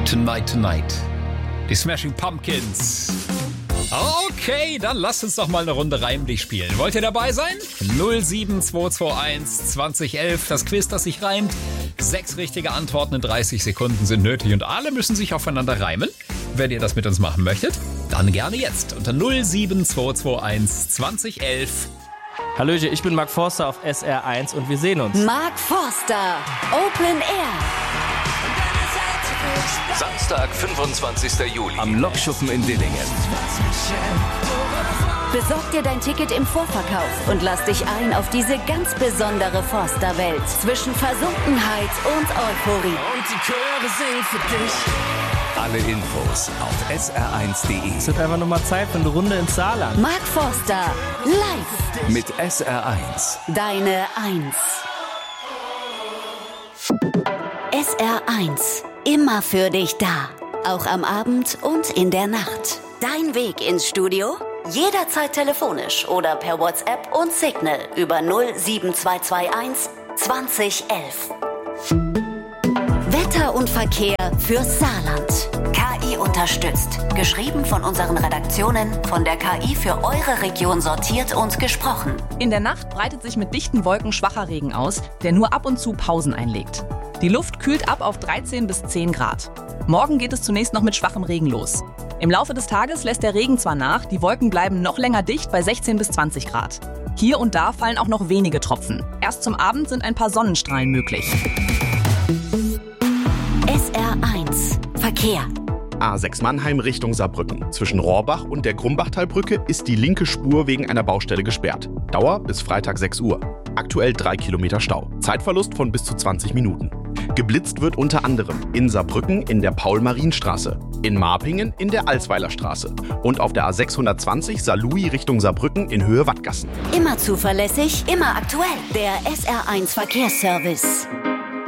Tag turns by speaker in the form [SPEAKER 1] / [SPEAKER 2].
[SPEAKER 1] Tonight. Die Smashing Pumpkins. Okay, dann lasst uns doch mal eine Runde Reim dich spielen. Wollt ihr dabei sein? 07221 2011, das Quiz, das sich reimt. 6 richtige Antworten in 30 Sekunden sind nötig und alle müssen sich aufeinander reimen. Wenn ihr das mit uns machen möchtet, dann gerne jetzt unter 07221 2011.
[SPEAKER 2] Hallöchen, ich bin Mark Forster auf SR1 und wir sehen uns.
[SPEAKER 3] Mark Forster, Open Air.
[SPEAKER 4] Samstag, 25. Juli.
[SPEAKER 2] Am Lokschuppen in Dillingen.
[SPEAKER 3] Besorg dir dein Ticket im Vorverkauf und lass dich ein auf diese ganz besondere Forster-Welt zwischen Versunkenheit und Euphorie.
[SPEAKER 2] Und die Chöre singen für dich.
[SPEAKER 4] Alle Infos auf sr1.de.
[SPEAKER 2] Es wird einfach nur mal Zeit für eine Runde ins Saarland.
[SPEAKER 3] Mark Forster, live.
[SPEAKER 4] Mit SR1.
[SPEAKER 3] Deine 1. SR1. Immer für dich da. Auch am Abend und in der Nacht. Dein Weg ins Studio? Jederzeit telefonisch oder per WhatsApp und Signal über 07221 2011. Wetter und Verkehr fürs Saarland. KI unterstützt. Geschrieben von unseren Redaktionen, von der KI für eure Region sortiert und gesprochen.
[SPEAKER 5] In der Nacht breitet sich mit dichten Wolken schwacher Regen aus, der nur ab und zu Pausen einlegt. Die Luft kühlt ab auf 13 bis 10 Grad. Morgen geht es zunächst noch mit schwachem Regen los. Im Laufe des Tages lässt der Regen zwar nach, die Wolken bleiben noch länger dicht bei 16 bis 20 Grad. Hier und da fallen auch noch wenige Tropfen. Erst zum Abend sind ein paar Sonnenstrahlen möglich.
[SPEAKER 3] SR1 Verkehr.
[SPEAKER 6] A6 Mannheim Richtung Saarbrücken. Zwischen Rohrbach und der Grumbachtalbrücke ist die linke Spur wegen einer Baustelle gesperrt. Dauer bis Freitag 6 Uhr. Aktuell 3 Kilometer Stau. Zeitverlust von bis zu 20 Minuten. Geblitzt wird unter anderem in Saarbrücken in der Paul-Marien-Straße, in Marpingen in der Alsweiler Straße und auf der A620 Saarlouis Richtung Saarbrücken in Höhe Wattgassen.
[SPEAKER 3] Immer zuverlässig, immer aktuell. Der SR1 Verkehrsservice.